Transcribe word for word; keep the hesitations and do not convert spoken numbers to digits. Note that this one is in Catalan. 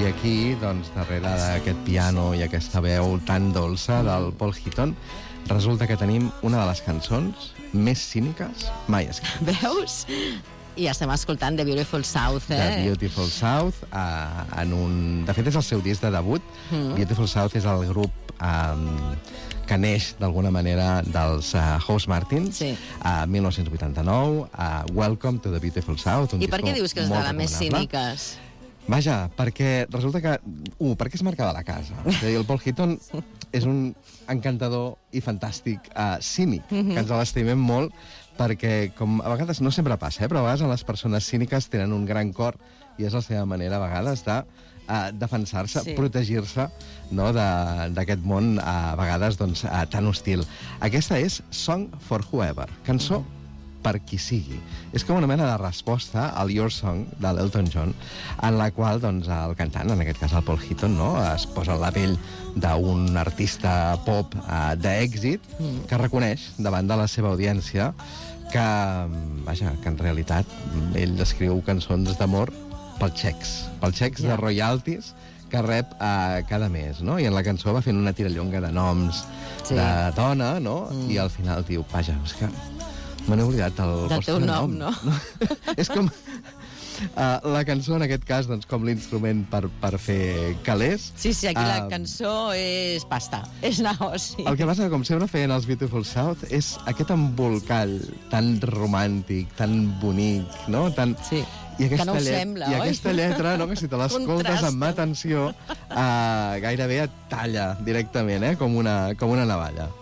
I aquí, doncs, darrere d'aquest piano i aquesta veu tan dolça del Paul Heaton, resulta que tenim una de les cançons més cíniques mai escrites. Veus? I estem escoltant The Beautiful South, eh? The Beautiful South, uh, en un... De fet, és el seu disc de debut. Mm. Beautiful South és el grup um, que neix, d'alguna manera, dels uh, House Martins, a sí. uh, mil nou-cents vuitanta-nou, uh, Welcome to the Beautiful South. I per què dius que és de les més cíniques? Vaja, perquè resulta que... Uh, perquè es marca de la casa. És a dir, el Paul Heaton és un encantador i fantàstic uh, cínic, mm-hmm. que ens l'estimem molt, perquè, com a vegades, no sempre passa, eh, però a vegades les persones cíniques tenen un gran cor i és la seva manera, a vegades, de uh, defensar-se, sí. protegir-se, no, d'aquest món, uh, a vegades, doncs, uh, tan hostil. Aquesta és Song for Whoever, cançó mm. per qui sigui. És com una mena de resposta al Your Song de l'Elton John, en la qual, doncs, el cantant, en aquest cas el Paul Heaton, no, es posa en la pell d'un artista pop uh, d'èxit mm. que reconeix davant de la seva audiència que, vaja, que en realitat ell escriu cançons d'amor pels xecs, pels xecs yeah. de royalties que rep uh, cada mes, no? I en la cançó va fent una tirallonga de noms sí. de dona, no? Mm. I al final diu, vaja, és que me n'he oblidat el del vostre teu nom, nom, no? no? És com... Uh, la cançó, en aquest cas, doncs, com l'instrument per, per fer calés. Sí, sí, aquí uh, la cançó és pasta, és negoci. El que passa, com sempre feien els Beautiful South, és aquest embolcall tan romàntic, tan bonic, no? Tan... Sí. I aquesta que no ho llet... sembla, I oi? aquesta lletra, no, que si te l'escoltes amb atenció, uh, gairebé et talla directament, eh? com, una, com una navalla.